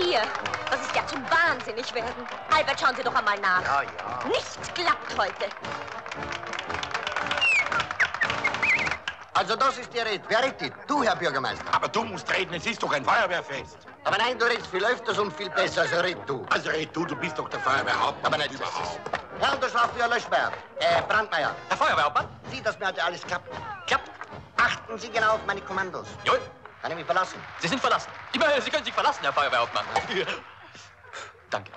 hier. Das ist ja zum Wahnsinnigwerden. Albert, schauen Sie doch einmal nach. Ja, ja. Nichts klappt heute. Also das ist die Rede. Wer redet? Du, Herr Bürgermeister. Aber du musst reden, es ist doch ein Feuerwehrfest. Aber nein, du redest viel öfters und viel besser, also red du. Also red du bist doch der Feuerwehrhauptmann. Aber nicht überhaupt. Herr Unterschlafführer Löschberg, Brandmeier. Herr Feuerwehrhauptmann? Sieh, dass mir heute alles klappt. Klappt. Achten Sie genau auf meine Kommandos. Jawohl. Kann ich mich verlassen? Sie sind verlassen. Sie können sich verlassen, Herr Feuerwehrhauptmann. Danke.